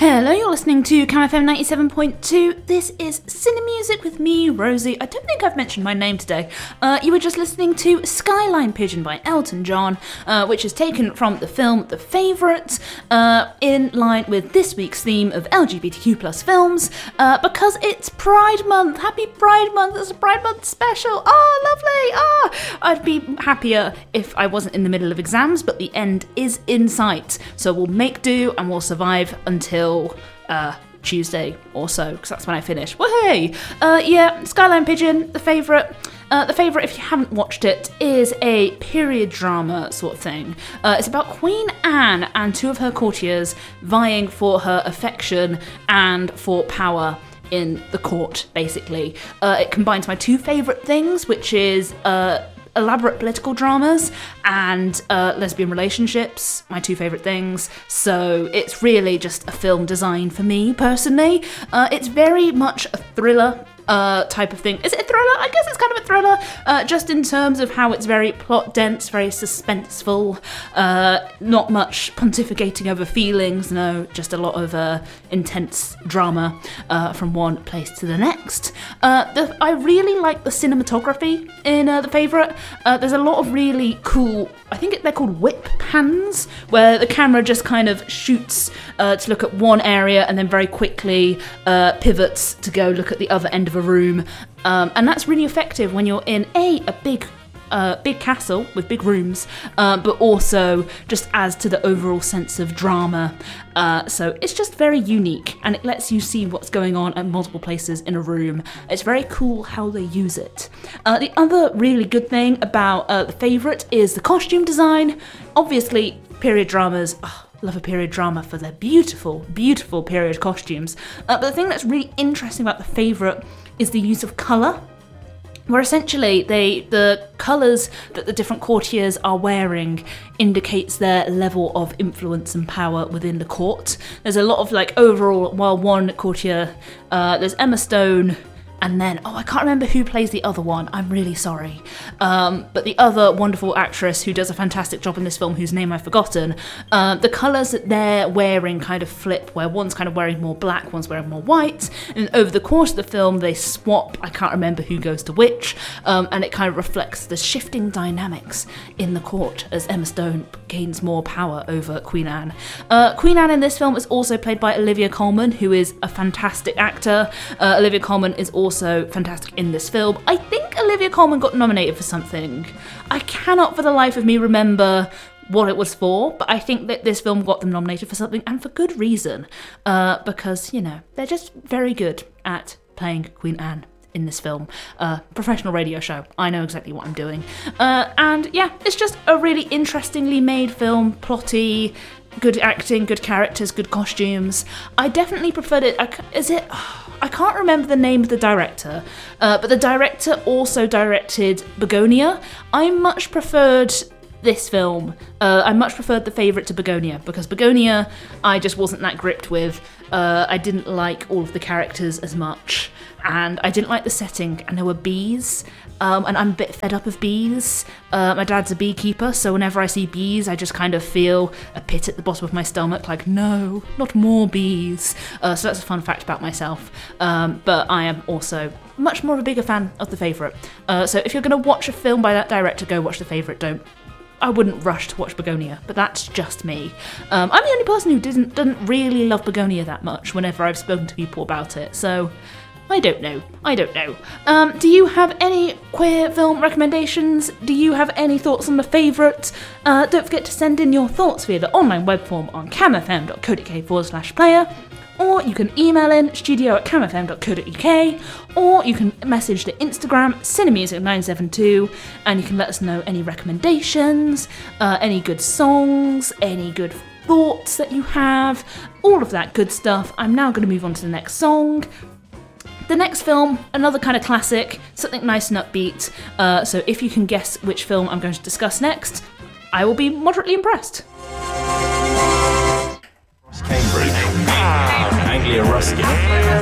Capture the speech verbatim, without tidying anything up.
Hello, you're listening to Cam F M ninety-seven point two. This is Cine Music with me, Rosie. I don't think I've mentioned my name today. Uh, you were just listening to Skyline Pigeon by Elton John, uh, which is taken from the film The Favourite, uh, in line with this week's theme of L G B T Q plus films, uh, because it's Pride Month. Happy Pride Month. It's a Pride Month special. Oh, lovely. Oh, I'd be happier if I wasn't in the middle of exams, but the end is in sight. So we'll make do and we'll survive until uh, Tuesday or so, because that's when I finish. Woohoo! Uh, yeah, Skyline Pigeon, The Favourite. Uh, The Favourite, if you haven't watched it, is a period drama sort of thing. Uh, it's about Queen Anne and two of her courtiers vying for her affection and for power in the court, basically. Uh, it combines my two favourite things, which is uh, elaborate political dramas and uh, lesbian relationships, my two favourite things. So it's really just a film designed for me, personally. Uh, it's very much a thriller uh, type of thing. Is it a thriller? I guess it's kind of a thriller, uh, just in terms of how it's very plot dense, very suspenseful, uh, not much pontificating over feelings, no, just a lot of uh, intense drama uh, from one place to the next. Uh, the, I really like the cinematography in uh, The Favourite. Uh, there's a lot of really cool, I think they're called whip pans, where the camera just kind of shoots uh, to look at one area and then very quickly uh, pivots to go look at the other end of a room. Um, and that's really effective when you're in a, a big Uh, big castle with big rooms, uh, but also just adds to the overall sense of drama. Uh, so it's just very unique, and it lets you see what's going on at multiple places in a room. It's very cool how they use it. Uh, the other really good thing about uh, The Favourite is the costume design. Obviously, period dramas, oh, love a period drama for their beautiful, beautiful period costumes. Uh, but the thing that's really interesting about The Favourite is the use of colour, where essentially they the colours that the different courtiers are wearing indicates their level of influence and power within the court. There's a lot of like overall, while one courtier, uh, there's Emma Stone, and then, oh, I can't remember who plays the other one, I'm really sorry. Um, but the other wonderful actress who does a fantastic job in this film, whose name I've forgotten, uh, the colours that they're wearing kind of flip, where one's kind of wearing more black, one's wearing more white, and over the course of the film they swap, I can't remember who goes to which, um, and it kind of reflects the shifting dynamics in the court as Emma Stone gains more power over Queen Anne. Uh, Queen Anne in this film is also played by Olivia Colman, who is a fantastic actor. Uh, Olivia Colman is also also fantastic in this film. I think Olivia Colman got nominated for something. I cannot for the life of me remember what it was for, but I think that this film got them nominated for something, and for good reason, uh, because, you know, they're just very good at playing Queen Anne in this film. Uh, professional radio show. I know exactly what I'm doing. Uh, and yeah, it's just a really interestingly made film, plotty, good acting, good characters, good costumes. I definitely preferred it. I, is it? I can't remember the name of the director, uh, but the director also directed Begonia. I much preferred this film. Uh, I much preferred The Favourite to Begonia, because Begonia I just wasn't that gripped with. Uh, I didn't like all of the characters as much, and I didn't like the setting, and there were bees, um, and I'm a bit fed up of bees. Uh, my dad's a beekeeper, so whenever I see bees, I just kind of feel a pit at the bottom of my stomach, like, no, not more bees. Uh, so that's a fun fact about myself. Um, but I am also much more of a bigger fan of The Favourite. Uh, so if you're going to watch a film by that director, go watch The Favourite. Don't I wouldn't rush to watch Begonia, but that's just me. Um, I'm the only person who didn't didn't really love Begonia that much whenever I've spoken to people about it, so I don't know. I don't know. Um, do you have any queer film recommendations? Do you have any thoughts on The Favourite? Uh, don't forget to send in your thoughts via the online web form on camfm.co.uk forward slash player, or you can email in studio at camfm.co.uk, or you can message the Instagram cinemusic nine seven two, and you can let us know any recommendations, uh, any good songs, any good thoughts that you have, all of that good stuff. I'm now going to move on to the next song. The next film, another kind of classic, something nice and upbeat, uh, so if you can guess which film I'm going to discuss next, I will be moderately impressed. Cambridge, Anglia Ruskin.